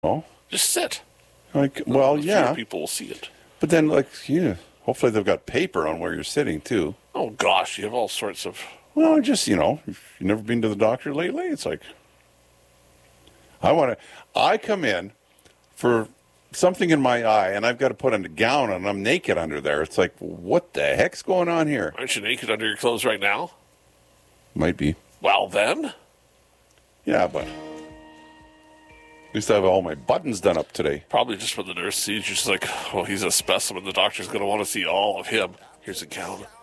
Oh, Just sit. like, well, A few yeah. people will see it. But then, like, yeah, hopefully they've got paper on where you're sitting, too. Oh, gosh, you have all sorts of... Well, just, if you've never been to the doctor lately, it's like, I come in for something in my eye, and I've got to put on a gown, and I'm naked under there. It's like, what the heck's going on here? Aren't you naked under your clothes right now? Might be. Well, then. Yeah, but at least I have all my buttons done up today. Probably just when the nurse sees you, she's like, oh, he's a specimen. The doctor's going to want to see all of him. Here's a gown.